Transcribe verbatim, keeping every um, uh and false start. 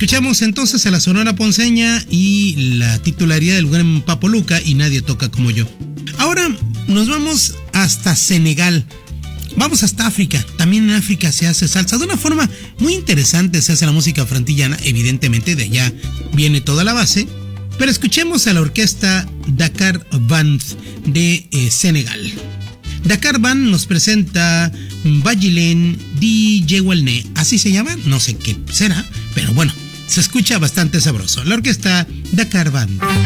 Escuchamos entonces a la Sonora Ponceña y la titularidad del buen Papo Luca y Nadie Toca Como Yo. Ahora nos vamos hasta Senegal. Vamos hasta África. También en África se hace salsa de una forma muy interesante. Se hace la música frantillana, evidentemente de allá viene toda la base. Pero escuchemos a la orquesta Dakar Band de eh, Senegal. Dakar Band nos presenta Bajilen Di Yewelne, así se llama, no sé qué será, pero bueno, se escucha bastante sabroso. La orquesta Dakar Band.